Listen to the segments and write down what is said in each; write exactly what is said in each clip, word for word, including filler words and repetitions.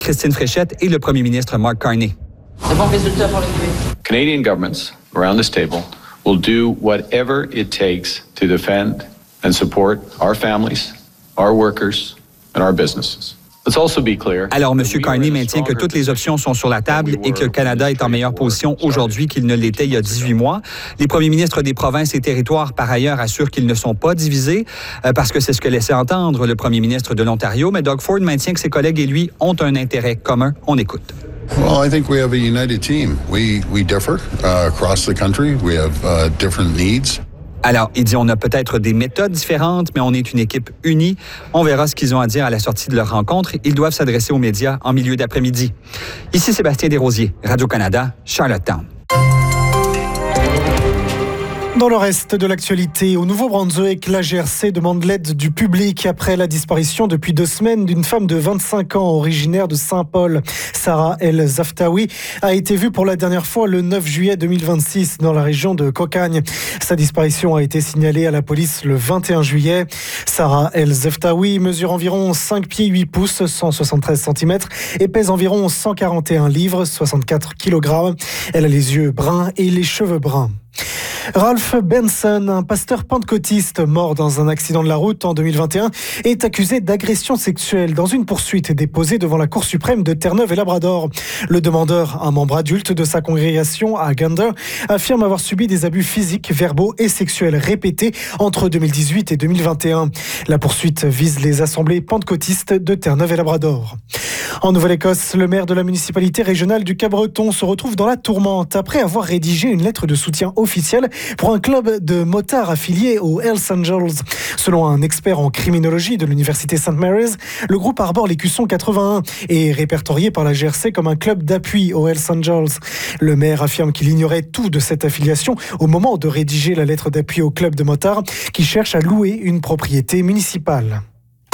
Christine Fréchette et le premier ministre Mark Carney. Un bon résultat pour le Québec. Canadian governments around this table will do whatever it takes to defend and support our families, our workers, and our businesses. Let's also be clear. Alors, M. Carney maintient que toutes les options sont sur la table et que le Canada est en meilleure position aujourd'hui qu'il ne l'était il y a dix-huit mois. Les premiers ministres des provinces et territoires, par ailleurs, assurent qu'ils ne sont pas divisés euh, parce que c'est ce que laissait entendre le premier ministre de l'Ontario. Mais Doug Ford maintient que ses collègues et lui ont un intérêt commun. On écoute. Well, I think we have a united team. We, we differ uh, across the country. We have uh, different needs. Alors, il dit on a peut-être des méthodes différentes, mais on est une équipe unie. On verra ce qu'ils ont à dire à la sortie de leur rencontre. Ils doivent s'adresser aux médias en milieu d'après-midi. Ici Sébastien Desrosiers, Radio-Canada, Charlottetown. Dans le reste de l'actualité, au Nouveau-Brunswick, la G R C demande l'aide du public après la disparition depuis deux semaines d'une femme de vingt-cinq ans originaire de Saint-Paul. Sarah El Zaftaoui a été vue pour la dernière fois le neuf juillet deux mille vingt-six dans la région de Cocagne. Sa disparition a été signalée à la police le vingt et un juillet. Sarah El Zaftaoui mesure environ cinq pieds huit pouces, cent soixante-treize centimètres et pèse environ cent quarante et un livres, soixante-quatre kilogrammes. Elle a les yeux bruns et les cheveux bruns. Ralph Benson, un pasteur pentecôtiste mort dans un accident de la route en deux mille vingt et un, est accusé d'agression sexuelle dans une poursuite déposée devant la Cour suprême de Terre-Neuve et Labrador. Le demandeur, un membre adulte de sa congrégation à Gander, affirme avoir subi des abus physiques, verbaux et sexuels répétés entre deux mille dix-huit et deux mille vingt et un. La poursuite vise les assemblées pentecôtistes de Terre-Neuve et Labrador. En Nouvelle-Écosse, le maire de la municipalité régionale du Cap-Breton se retrouve dans la tourmente après avoir rédigé une lettre de soutien officielle pour un club de motards affilié aux Hells Angels. Selon un expert en criminologie de l'université Saint Mary's, le groupe arbore l'écusson quatre-vingt-un et est répertorié par la G R C comme un club d'appui aux Hells Angels. Le maire affirme qu'il ignorait tout de cette affiliation au moment de rédiger la lettre d'appui au club de motards qui cherche à louer une propriété municipale.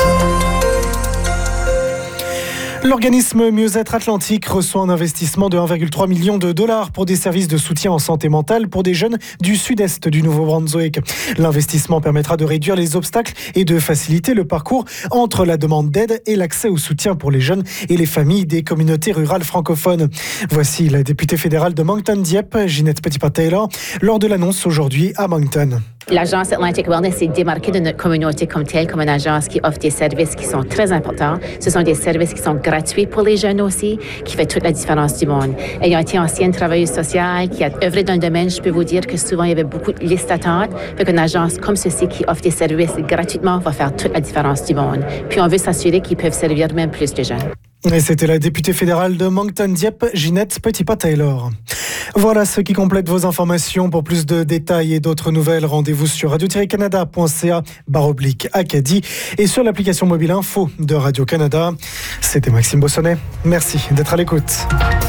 L'organisme Mieux-être Atlantique reçoit un investissement de un virgule trois million de dollars pour des services de soutien en santé mentale pour des jeunes du sud-est du Nouveau-Brunswick. L'investissement permettra de réduire les obstacles et de faciliter le parcours entre la demande d'aide et l'accès au soutien pour les jeunes et les familles des communautés rurales francophones. Voici la députée fédérale de Moncton-Dieppe, Ginette Petitpas-Taylor, lors de l'annonce aujourd'hui à Moncton. L'agence Atlantic Wellness s'est démarquée de notre communauté comme telle, comme une agence qui offre des services qui sont très importants. Ce sont des services qui sont gratuits pour les jeunes aussi, qui fait toute la différence du monde. Ayant été ancienne travailleuse sociale, qui a œuvré dans le domaine, je peux vous dire que souvent il y avait beaucoup de listes d'attente. Fait qu'une agence comme ceci qui offre des services gratuitement va faire toute la différence du monde. Puis on veut s'assurer qu'ils peuvent servir même plus de jeunes. Et c'était la députée fédérale de Moncton-Dieppe, Ginette Petitpas-Taylor. Voilà ce qui complète vos informations. Pour plus de détails et d'autres nouvelles, rendez-vous sur radio tiret canada point c a barre oblique Acadie et sur l'application mobile info de Radio-Canada. C'était Maxime Bossonnet. Merci d'être à l'écoute.